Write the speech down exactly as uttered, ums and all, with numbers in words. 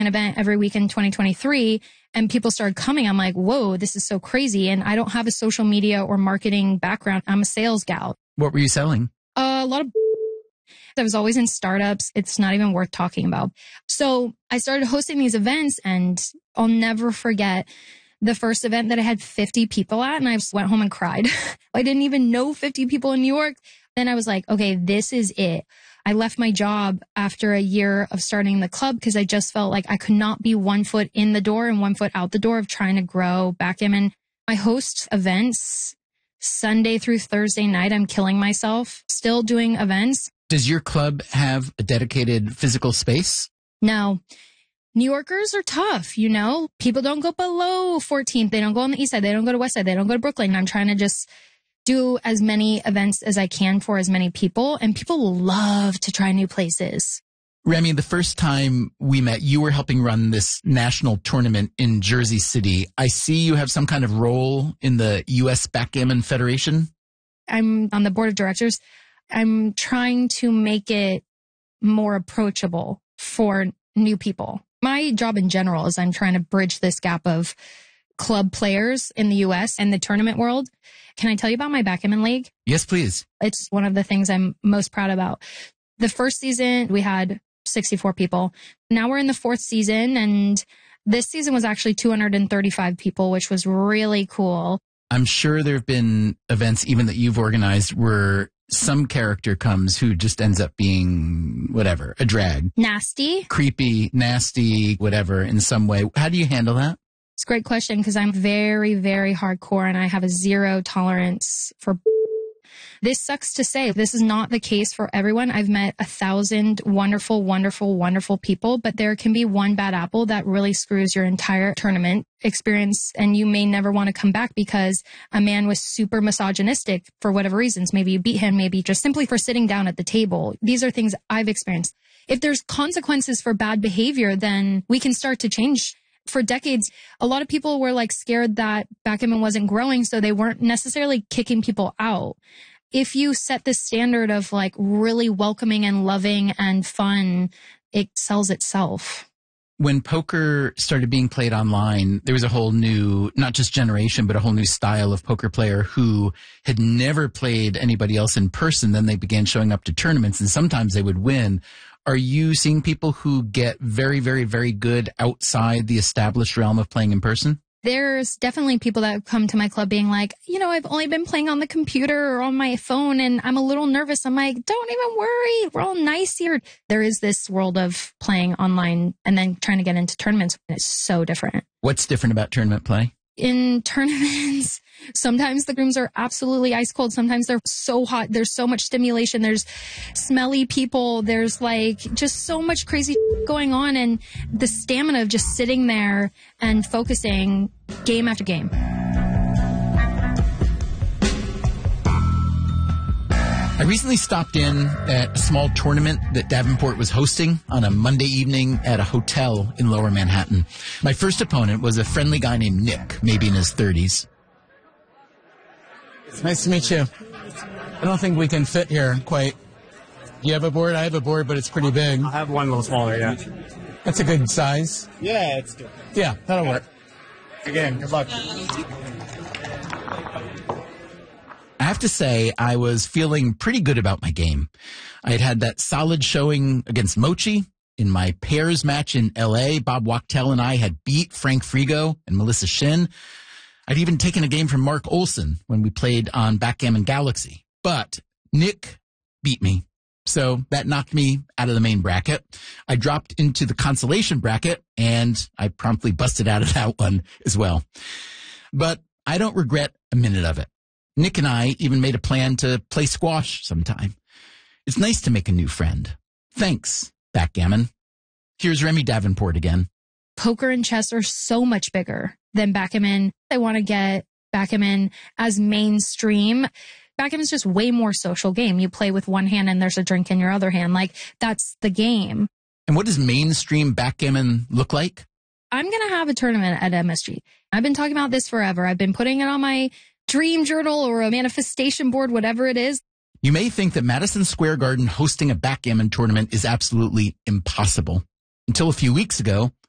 an event every week in twenty twenty-three and people started coming. I'm like, whoa, this is so crazy. And I don't have a social media or marketing background. I'm a sales gal. What were you selling? Uh, a lot of I was always in startups. It's not even worth talking about. So I started hosting these events, and I'll never forget the first event that I had fifty people at, and I just went home and cried. I didn't even know fifty people in New York. Then I was like, okay, this is it. I left my job after a year of starting the club because I just felt like I could not be one foot in the door and one foot out the door of trying to grow backgammon. I host events Sunday through Thursday night. I'm killing myself, still doing events. Does your club have a dedicated physical space? No. New Yorkers are tough, you know? People don't go below fourteenth. They don't go on the east side. They don't go to west side. They don't go to Brooklyn. I'm trying to just do as many events as I can for as many people. And people love to try new places. Remy, the first time we met, you were helping run this national tournament in Jersey City. I see you have some kind of role in the U S Backgammon Federation. I'm on the board of directors. I'm trying to make it more approachable for new people. My job in general is I'm trying to bridge this gap of club players in the U S and the tournament world. Can I tell you about my backgammon league? Yes, please. It's one of the things I'm most proud about. The first season, we had sixty-four people. Now we're in the fourth season, and this season was actually two hundred thirty-five people, which was really cool. I'm sure there have been events even that you've organized where some character comes who just ends up being whatever, a drag. Nasty. Creepy, nasty, whatever in some way. How do you handle that? It's a great question because I'm very, very hardcore and I have a zero tolerance for. This sucks to say. This is not the case for everyone. I've met a thousand wonderful, wonderful, wonderful people, but there can be one bad apple that really screws your entire tournament experience. And you may never want to come back because a man was super misogynistic for whatever reasons. Maybe you beat him, maybe just simply for sitting down at the table. These are things I've experienced. If there's consequences for bad behavior, then we can start to change. For decades, a lot of people were like scared that backgammon wasn't growing, so they weren't necessarily kicking people out. If you set the standard of like really welcoming and loving and fun, it sells itself. When poker started being played online, there was a whole new, not just generation, but a whole new style of poker player who had never played anybody else in person. Then they began showing up to tournaments, and sometimes they would win. Are you seeing people who get very, very, very good outside the established realm of playing in person? There's definitely people that come to my club being like, you know, I've only been playing on the computer or on my phone and I'm a little nervous. I'm like, don't even worry. We're all nice here. There is this world of playing online and then trying to get into tournaments. And it's so different. What's different about tournament play? In tournaments, sometimes the rooms are absolutely ice cold. Sometimes they're so hot. There's so much stimulation. There's smelly people. There's like just so much crazy going on. And the stamina of just sitting there and focusing game after game. I recently stopped in at a small tournament that Davenport was hosting on a Monday evening at a hotel in Lower Manhattan. My first opponent was a friendly guy named Nick, maybe in his thirties. It's nice to meet you. I don't think we can fit here quite. You have a board? I have a board, but it's pretty big. I have one a little smaller, yeah. That's a good size. Yeah, it's good. Yeah, that'll work. Again, good luck. I have to say, I was feeling pretty good about my game. I had had that solid showing against Mochi. In my pairs match in L A, Bob Wachtel and I had beat Frank Frigo and Melissa Shin. I'd even taken a game from Mark Olson when we played on Backgammon Galaxy. But Nick beat me. So that knocked me out of the main bracket. I dropped into the consolation bracket, and I promptly busted out of that one as well. But I don't regret a minute of it. Nick and I even made a plan to play squash sometime. It's nice to make a new friend. Thanks, backgammon. Here's Remy Davenport again. Poker and chess are so much bigger than backgammon. I want to get backgammon as mainstream. Backgammon's just way more social game. You play with one hand and there's a drink in your other hand. Like, that's the game. And what does mainstream backgammon look like? I'm going to have a tournament at M S G. I've been talking about this forever. I've been putting it on my dream journal or a manifestation board, whatever it is. You may think that Madison Square Garden hosting a backgammon tournament is absolutely impossible. Until a few weeks ago,